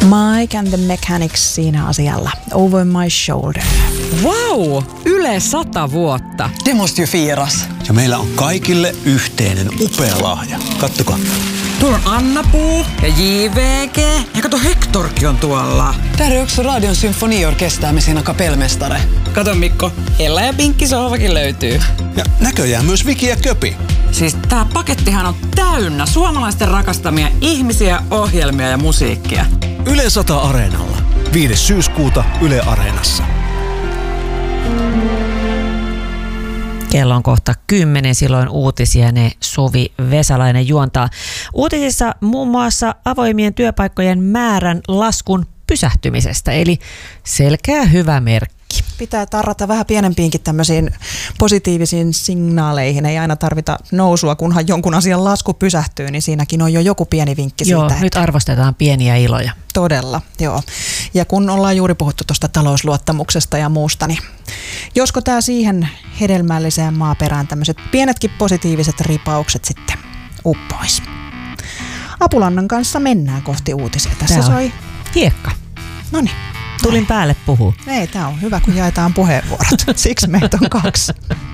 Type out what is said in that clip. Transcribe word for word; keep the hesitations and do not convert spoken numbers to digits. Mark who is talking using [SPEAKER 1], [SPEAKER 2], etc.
[SPEAKER 1] Mike and the Mechanics siinä asialla. Over my shoulder.
[SPEAKER 2] Wow! Yle sata vuotta.
[SPEAKER 3] Det måste ju firas.
[SPEAKER 4] Ja meillä on kaikille yhteinen upea lahja. Kattokaa.
[SPEAKER 3] Tuolla on Anna-Puu ja J V G. Ja kato, Hectorkin on tuolla. Där är också Radion symfoniorkester med sina kapellmästare. Kato Mikko, Ella ja Pinkki sohvakin löytyy.
[SPEAKER 4] Ja näköjään myös Viki ja Köpi.
[SPEAKER 3] Siis tää pakettihan on täynnä suomalaisten rakastamia ihmisiä, ohjelmia ja musiikkia.
[SPEAKER 4] Yle sata Areenalla. viides syyskuuta Yle Areenassa.
[SPEAKER 5] Kello on kohta kymmenen, silloin uutisia ne Suvi Vesalainen juontaa. Uutisissa muun muassa avoimien työpaikkojen määrän laskun pysähtymisestä, eli selkeä hyvä merkki.
[SPEAKER 1] Pitää tarrata vähän pienempiinkin tämmöisiin positiivisiin signaaleihin. Ei aina tarvita nousua, kunhan jonkun asian lasku pysähtyy, niin siinäkin on jo joku pieni vinkki
[SPEAKER 5] Joo,
[SPEAKER 1] siitä.
[SPEAKER 5] nyt arvostetaan pieniä iloja.
[SPEAKER 1] Todella, joo. Ja kun ollaan juuri puhuttu tuosta talousluottamuksesta ja muusta, niin josko tämä siihen hedelmälliseen maaperään tämmöiset pienetkin positiiviset ripaukset sitten uppois. Apulannan kanssa mennään kohti uutisia. Tässä
[SPEAKER 5] Tää on
[SPEAKER 1] soi
[SPEAKER 5] hiekka.
[SPEAKER 1] Noniin.
[SPEAKER 5] Tulin päälle puhua.
[SPEAKER 1] Ei, tämä on hyvä, kun jaetaan puheenvuorot. Siksi meitä on kaksi.